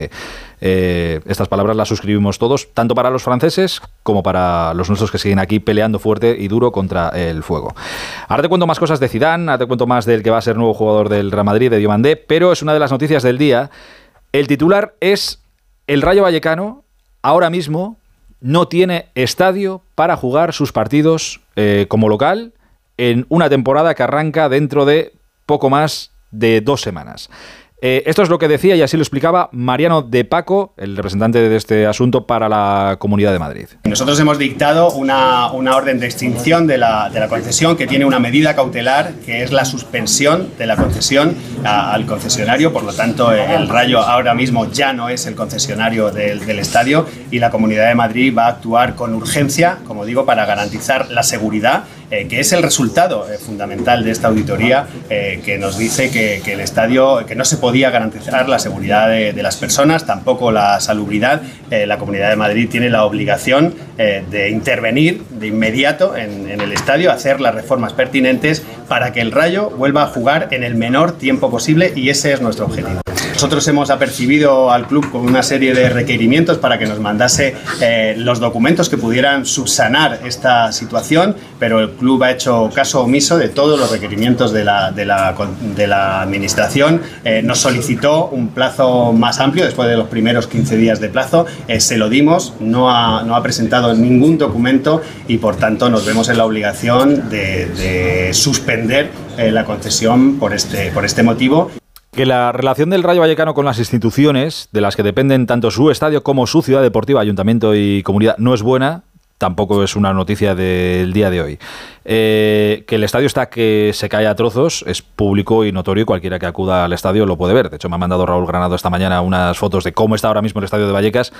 Estas palabras las suscribimos todos, tanto para los franceses como para los nuestros que siguen aquí peleando fuerte y duro contra el fuego. Ahora te cuento más cosas de Zidane, ahora te cuento más del que va a ser nuevo jugador del Real Madrid, de Diomandé, pero es una de las noticias del día. El titular es: el Rayo Vallecano ahora mismo no tiene estadio para jugar sus partidos como local en una temporada que arranca dentro de poco más de 2 semanas. Esto es lo que decía y así lo explicaba Mariano de Paco, el representante de este asunto para la Comunidad de Madrid. Nosotros hemos dictado una orden de extinción de la concesión que tiene una medida cautelar, que es la suspensión de la concesión al concesionario. Por lo tanto, el Rayo ahora mismo ya no es el concesionario del estadio y la Comunidad de Madrid va a actuar con urgencia, como digo, para garantizar la seguridad, que es el resultado fundamental de esta auditoría, que nos dice que el estadio, que no se podía garantizar la seguridad de las personas, tampoco la salubridad. La Comunidad de Madrid tiene la obligación de intervenir de inmediato en el estadio, hacer las reformas pertinentes para que el Rayo vuelva a jugar en el menor tiempo posible, y ese es nuestro objetivo. Nosotros hemos apercibido al club con una serie de requerimientos para que nos mandase los documentos que pudieran subsanar esta situación, pero el club ha hecho caso omiso de todos los requerimientos de la administración. Nos solicitó un plazo más amplio después de los primeros 15 días de plazo, se lo dimos, no ha presentado ningún documento y por tanto nos vemos en la obligación de suspender la concesión por este motivo. Que la relación del Rayo Vallecano con las instituciones, de las que dependen tanto su estadio como su ciudad deportiva, ayuntamiento y comunidad, no es buena, tampoco es una noticia del día de hoy. Que el estadio está que se cae a trozos es público y notorio, y cualquiera que acuda al estadio lo puede ver. De hecho, me ha mandado Raúl Granado esta mañana unas fotos de cómo está ahora mismo el estadio de Vallecas.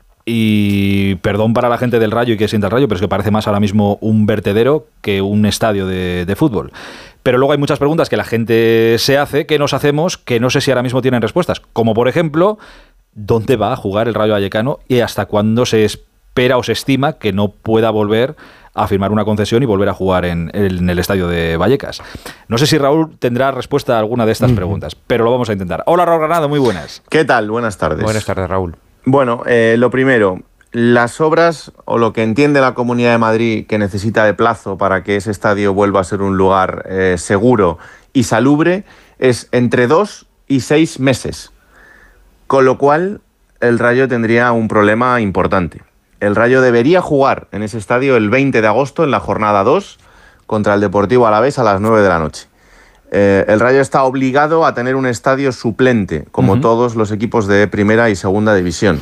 Y perdón para la gente del Rayo y que sienta el Rayo, pero es que parece más ahora mismo un vertedero que un estadio de fútbol. Pero luego hay muchas preguntas que la gente se hace, que nos hacemos, que no sé si ahora mismo tienen respuestas. Como por ejemplo, ¿dónde va a jugar el Rayo Vallecano y hasta cuándo se espera o se estima que no pueda volver a firmar una concesión y volver a jugar en el estadio de Vallecas? No sé si Raúl tendrá respuesta a alguna de estas preguntas, pero lo vamos a intentar. Hola, Raúl Granado, muy buenas. ¿Qué tal? Buenas tardes. Buenas tardes, Raúl. Bueno, lo primero, las obras o lo que entiende la Comunidad de Madrid que necesita de plazo para que ese estadio vuelva a ser un lugar seguro y salubre es entre 2 y 6 meses, con lo cual el Rayo tendría un problema importante. El Rayo debería jugar en ese estadio el 20 de agosto en la jornada 2 contra el Deportivo Alavés a las 9 de la noche. El Rayo está obligado a tener un estadio suplente, como todos los equipos de primera y segunda división.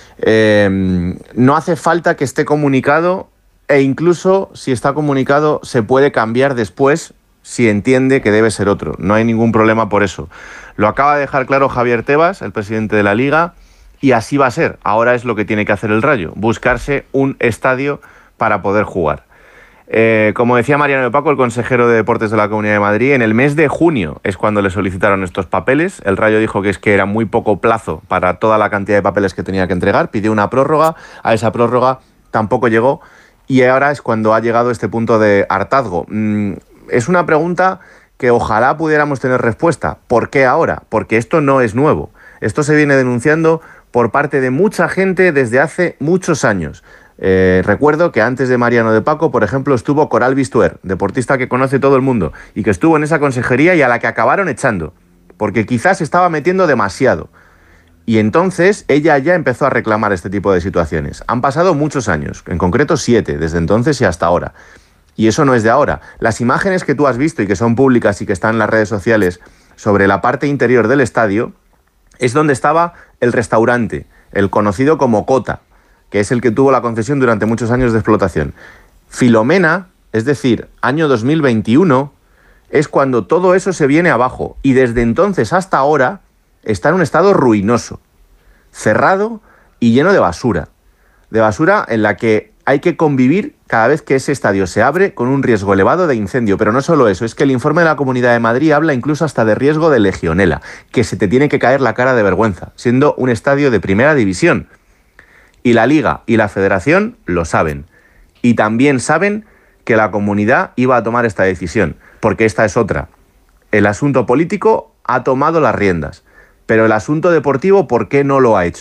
No hace falta que esté comunicado, e incluso si está comunicado se puede cambiar después si entiende que debe ser otro. No hay ningún problema por eso. Lo acaba de dejar claro Javier Tebas, el presidente de la Liga, y así va a ser. Ahora es lo que tiene que hacer el Rayo, buscarse un estadio para poder jugar. Como decía Mariano de Paco, el consejero de Deportes de la Comunidad de Madrid, en el mes de junio es cuando le solicitaron estos papeles. El Rayo dijo que es que era muy poco plazo para toda la cantidad de papeles que tenía que entregar. Pidió una prórroga, a esa prórroga tampoco llegó y ahora es cuando ha llegado este punto de hartazgo. Es una pregunta que ojalá pudiéramos tener respuesta. ¿Por qué ahora? Porque esto no es nuevo. Esto se viene denunciando por parte de mucha gente desde hace muchos años. Recuerdo que antes de Mariano de Paco, por ejemplo, estuvo Coral Bistuer, deportista que conoce todo el mundo y que estuvo en esa consejería y a la que acabaron echando, porque quizás se estaba metiendo demasiado. Y entonces ella ya empezó a reclamar este tipo de situaciones. Han pasado muchos años, en concreto 7, desde entonces y hasta ahora. Y eso no es de ahora. Las imágenes que tú has visto y que son públicas y que están en las redes sociales sobre la parte interior del estadio es donde estaba el restaurante, el conocido como Cota, que es el que tuvo la concesión durante muchos años de explotación. Filomena, es decir, año 2021, es cuando todo eso se viene abajo y desde entonces hasta ahora está en un estado ruinoso, cerrado y lleno de basura en la que hay que convivir cada vez que ese estadio se abre con un riesgo elevado de incendio. Pero no solo eso, es que el informe de la Comunidad de Madrid habla incluso hasta de riesgo de legionela, que se te tiene que caer la cara de vergüenza, siendo un estadio de primera división. Y la Liga y la Federación lo saben. Y también saben que la comunidad iba a tomar esta decisión, porque esta es otra. El asunto político ha tomado las riendas, pero el asunto deportivo, ¿por qué no lo ha hecho?